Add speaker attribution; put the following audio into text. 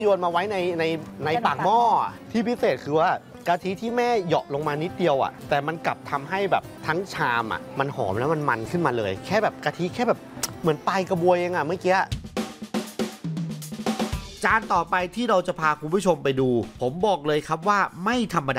Speaker 1: โยนมาไว้ในปากหม้อที่พิเศษคือว่ากะทิที่แม่เหยาะลงมานิดเดียวอ่ะแต่มันกลับทำให้แบบทั้งชามอ่ะมันหอมแล้วมันขึ้นมาเลยแค่แบบกะทิแค่แบบเหมือนปลายกระบวยเองอ่ะเมื่อกี้จานต่อไปที่เราจะพาคุณผู้ชมไปดูผมบอกเลยครับว่าไม่ธรรมดา